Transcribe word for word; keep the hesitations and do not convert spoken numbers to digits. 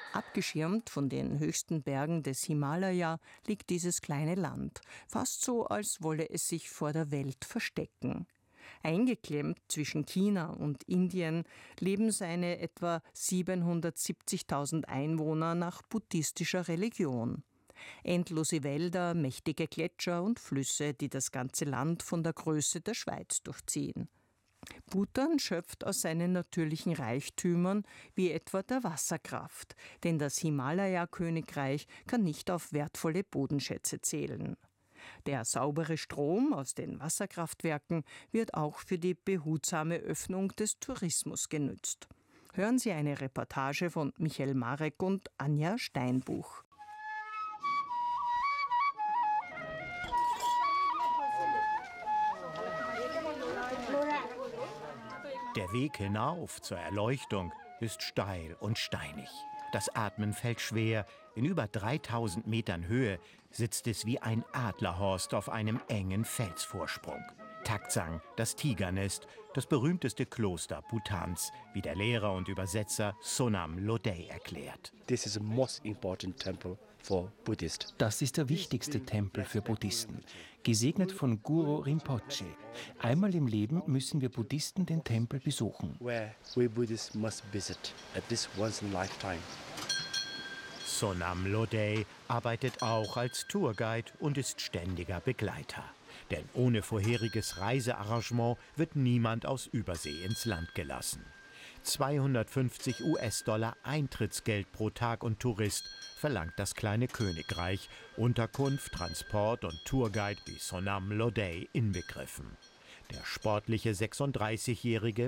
Abgeschirmt von den höchsten Bergen des Himalaya liegt dieses kleine Land, fast so, als wolle es sich vor der Welt verstecken. Eingeklemmt zwischen China und Indien leben seine etwa siebenhundertsiebzigtausend Einwohner nach buddhistischer Religion. Endlose Wälder, mächtige Gletscher und Flüsse, die das ganze Land von der Größe der Schweiz durchziehen. Bhutan schöpft aus seinen natürlichen Reichtümern, wie etwa der Wasserkraft, denn das Himalaya-Königreich kann nicht auf wertvolle Bodenschätze zählen. Der saubere Strom aus den Wasserkraftwerken wird auch für die behutsame Öffnung des Tourismus genützt. Hören Sie eine Reportage von Michael Marek und Anja Steinbuch. Der Weg hinauf zur Erleuchtung ist steil und steinig. Das Atmen fällt schwer. In über dreitausend Metern Höhe sitzt es wie ein Adlerhorst auf einem engen Felsvorsprung. Taktsang, das Tigernest, das berühmteste Kloster Bhutans, wie der Lehrer und Übersetzer Sonam Lodey erklärt. This is the most important temple for Buddhists. Das ist der wichtigste Tempel für Buddhisten, gesegnet von Guru Rinpoche. Einmal im Leben müssen wir Buddhisten den Tempel besuchen. Where we Buddhists must visit at least once in a lifetime. Sonam Lodey arbeitet auch als Tourguide und ist ständiger Begleiter. Denn ohne vorheriges Reisearrangement wird niemand aus Übersee ins Land gelassen. zweihundertfünfzig US-Dollar Eintrittsgeld pro Tag und Tourist verlangt das kleine Königreich, Unterkunft, Transport und Tourguide wie Sonam Lodey inbegriffen. Der sportliche sechsunddreißigjährige